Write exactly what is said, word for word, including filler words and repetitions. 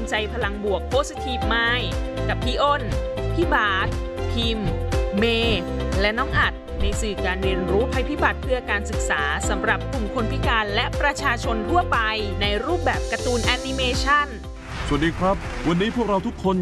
ใจพลังบวก Positive Mind กับพี่อ้น พี่บาสพิมพ์ เมย์และน้องอัดในสื่อการเรียนรู้ภัยพิบัติเพื่อการศึกษาสำหรับกลุ่มคนพิการและประชาชนทั่วไปในรูปแบบการ์ตูนแอนิเมชันสวัสดีครับวันนี้พวกเราทุกคน